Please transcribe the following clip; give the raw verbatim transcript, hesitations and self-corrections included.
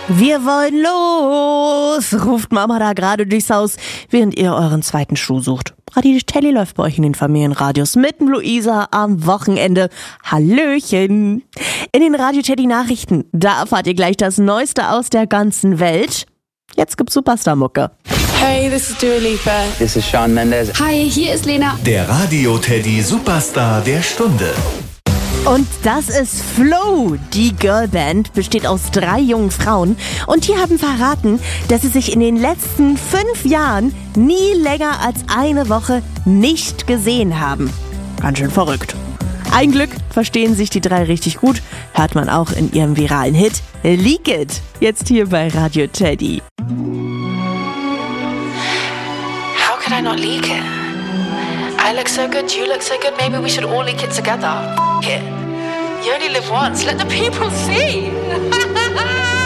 Wir wollen los, ruft Mama da gerade durchs Haus, während ihr euren zweiten Schuh sucht. Radio Teddy läuft bei euch in den Familienradios mit dem Luisa am Wochenende. Hallöchen! In den Radio Teddy Nachrichten, da erfahrt ihr gleich das Neueste aus der ganzen Welt. Jetzt gibt's Superstar-Mucke. Hey, this is Dua Lipa. This is Shawn Mendes. Hi, hier ist Lena. Der Radio Teddy Superstar der Stunde. Und das ist Flow. Die Girlband besteht aus drei jungen Frauen und die haben verraten, dass sie sich in den letzten fünf Jahren nie länger als eine Woche nicht gesehen haben. Ganz schön verrückt. Ein Glück verstehen sich die drei richtig gut, hört man auch in ihrem viralen Hit Leak It, jetzt hier bei Radio Teddy. How could I not leak it? I look so good, you look so good, maybe we should all leak it together. F*** it. You only live once, let the people see.